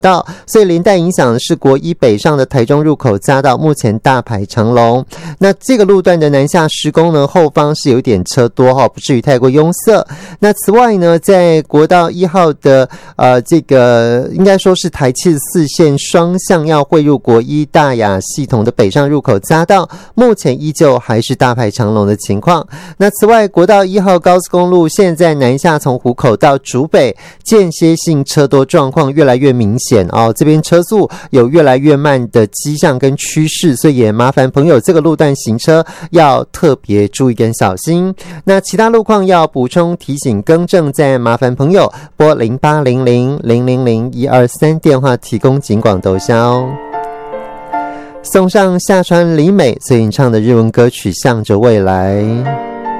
道，所以连带影响的是国一北上的台中入口匝道目前大排长龙。那这个路段的南下施工呢，后方是有一点车多不至于太过拥塞。那此外呢，在国道1号的这个应该说是台74线双向要汇入国一大雅系统的北上入口匝道，目前依旧还是大排长龙的情况。那此外，国道1号高速公路现在南下从湖口到竹北间歇性车多状况越来越明显这边车速有越来越慢的迹象跟趋势，所以也麻烦朋友这个路段行车要特别注意跟小心。那其他路况要补充提醒更正，再麻烦朋友拨0800000123电话提供警广兜销。送上下川里美所演唱的日文歌曲《向着未来》。